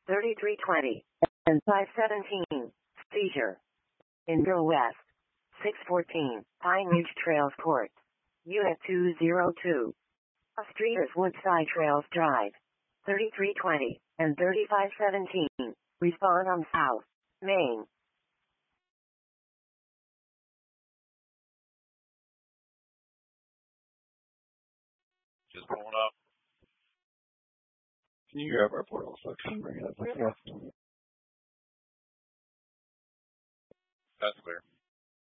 3320 and 517. Seizure. In Go West. 614. Pine Ridge Trails Court. Unit 202. A street is Woodside Trails Drive. 3320 and 3517. Respond on South Main. Just pulling up. Can you grab our portal section? Bring it up. That's clear.